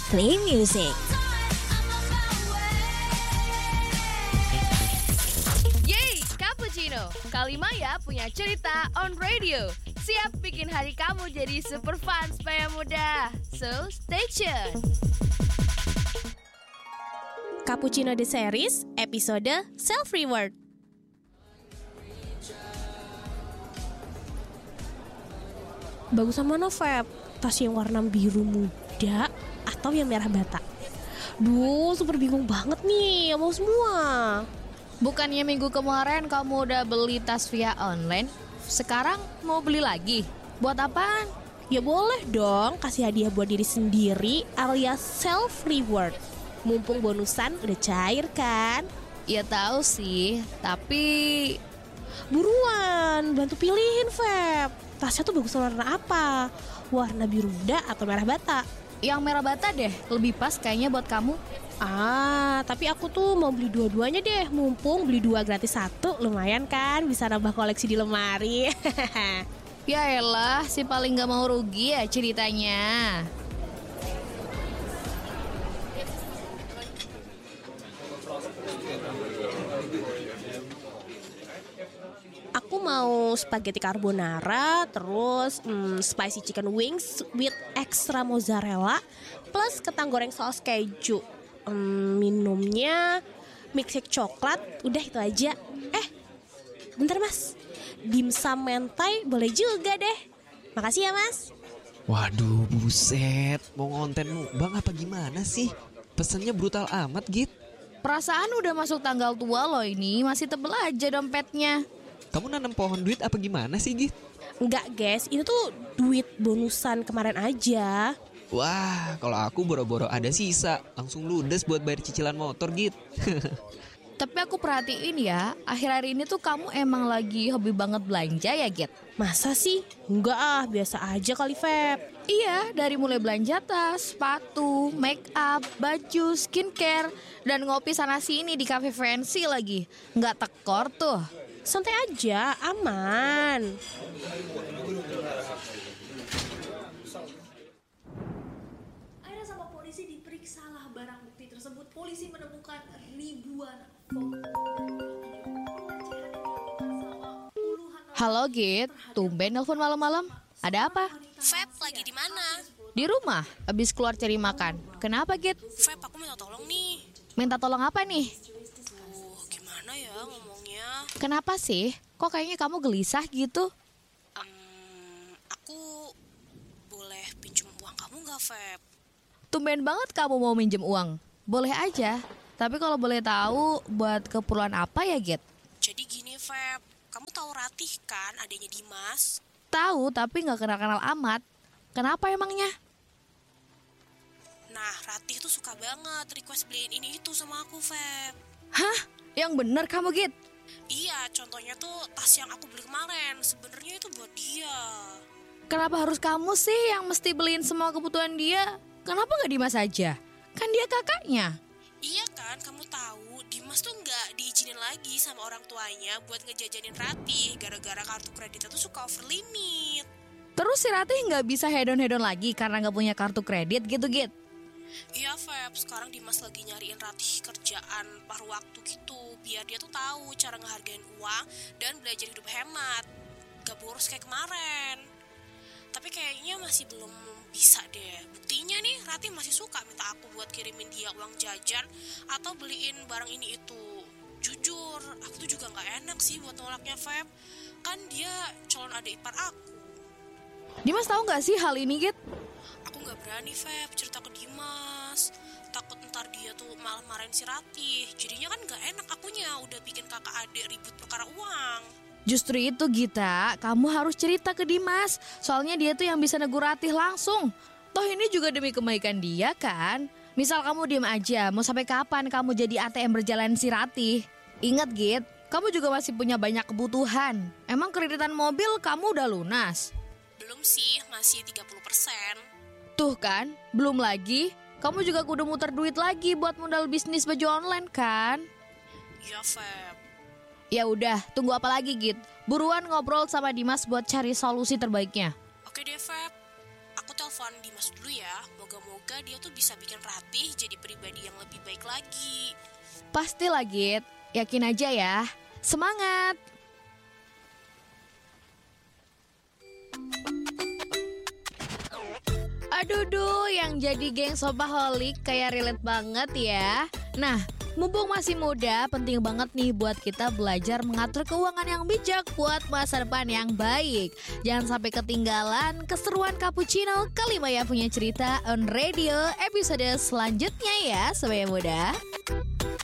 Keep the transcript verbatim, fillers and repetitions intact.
Play music. Yeay, Cappuccino. Kali Maya punya cerita on radio. Siap bikin hari kamu jadi super fun supaya mudah. So, stay tuned. Cappuccino The Series, episode Self Reward. Bagusan mana, Feb? Tas yang warna biru muda atau yang merah bata? Duh, super bingung banget nih, mau semua. Bukannya minggu kemarin kamu udah beli tas via online? Sekarang mau beli lagi? Buat apaan? Ya boleh dong, kasih hadiah buat diri sendiri alias self reward. Mumpung bonusan udah cair kan? Ya tahu sih, tapi buruan, bantu pilihin, Feb. Tasnya tuh bagusan warna apa? Warna biru muda atau merah bata? yang merah bata deh, lebih pas kayaknya buat kamu. Ah, tapi aku tuh mau beli dua-duanya deh. Mumpung beli dua gratis satu, lumayan kan, bisa nambah koleksi di lemari. Ya elah, si paling gak mau rugi ya ceritanya. Aku mau spaghetti carbonara, terus hmm, spicy chicken wings with extra mozzarella, plus kentang goreng saus keju. Hmm, minumnya milkshake coklat, udah itu aja. Eh, bentar mas, dimsum mentai boleh juga deh. Makasih ya mas. Waduh, buset, mau ngonten mukbang apa gimana sih? Pesannya brutal amat, Git. Perasaan udah masuk tanggal tua loh ini, masih tebel aja dompetnya. Kamu nanam pohon duit apa gimana sih, Git? Enggak guys, ini tuh duit bonusan kemarin aja. Wah, kalau aku boro-boro ada sisa, langsung ludes buat bayar cicilan motor, Git. Tapi aku perhatiin ya, akhir-akhir ini tuh kamu emang lagi hobi banget belanja ya, Git? Masa sih? Enggak ah, biasa aja kali, Feb. Iya, dari mulai belanja tas, sepatu, make up, baju, skincare, dan ngopi sana sini di cafe fancy lagi. Nggak tekor tuh. Santai aja, aman. Akhirnya sama polisi diperiksalah barang bukti tersebut. Polisi menemukan ribuan foto. Halo Git, tumben nelfon malam-malam. Ada apa? Feb, lagi di mana? Di rumah, abis keluar cari makan. Kenapa Git? Feb, aku minta tolong nih. Minta tolong apa nih? Uh, gimana ya ngomongnya? Kenapa sih? Kok kayaknya kamu gelisah gitu? Um, aku boleh pinjam uang kamu gak, Feb? Tumben banget kamu mau minjem uang. Boleh aja. Tapi kalau boleh tahu, buat keperluan apa ya, Git? Jadi gini, Feb. Kamu tahu Ratih kan, adanya Dimas? Tahu, tapi nggak kenal-kenal amat. Kenapa emangnya? Nah, Ratih tuh suka banget request beliin ini itu sama aku, Feb. Hah? Yang bener kamu, Git? Iya, contohnya tuh tas yang aku beli kemarin. Sebenarnya itu buat dia. Kenapa harus kamu sih yang mesti beliin semua kebutuhan dia? Kenapa nggak Dimas aja? Kan dia kakaknya. Iya kan, kamu tahu Dimas tuh nggak diizinin lagi sama orang tuanya buat ngejajanin Ratih gara-gara kartu kreditnya tuh suka over limit. Terus si Ratih nggak bisa hedon-hedon lagi karena nggak punya kartu kredit gitu, Git? Iya Feb, sekarang Dimas lagi nyariin Ratih kerjaan paruh waktu gitu biar dia tuh tahu cara ngehargain uang dan belajar hidup hemat. Gak boros kayak kemarin. Tapi kayaknya masih belum bisa deh. Buktinya nih, Ratih masih suka minta aku buat kirimin dia uang jajan atau beliin barang ini itu. Jujur, aku tuh juga gak enak sih buat nolaknya, Feb. Kan dia calon adik ipar aku. Dimas tahu nggak sih hal ini, Git? Aku gak berani, Feb, cerita ke Dimas. Takut ntar dia tuh malah marahin si Ratih. Jadinya kan gak enak akunya udah bikin kakak adik ribut perkara uang. Justru itu Gita, kamu harus cerita ke Dimas. Soalnya dia tuh yang bisa negur Ratih langsung. Toh ini juga demi kebaikan dia kan. Misal kamu diem aja, mau sampai kapan kamu jadi A T M berjalan si Ratih? Ingat Git, kamu juga masih punya banyak kebutuhan. Emang kreditan mobil kamu udah lunas? Belum sih, masih tiga puluh persen. Tuh kan, belum lagi. Kamu juga kudu muter duit lagi buat modal bisnis baju online kan? Iya Feb. Ya udah, tunggu apa lagi Git? Buruan ngobrol sama Dimas buat cari solusi terbaiknya. Oke deh Feb, aku telepon telepon Dimas dulu ya. Moga-moga dia tuh bisa bikin Ratih jadi pribadi yang lebih baik lagi. Pasti lah Git, yakin aja ya. Semangat! Aduh duh, yang jadi geng Sobaholik kayak relate banget ya. Nah, mumpung masih muda, penting banget nih buat kita belajar mengatur keuangan yang bijak buat masa depan yang baik. Jangan sampai ketinggalan keseruan Cappuccino kali Maya punya cerita on radio episode selanjutnya ya, Sobat Muda.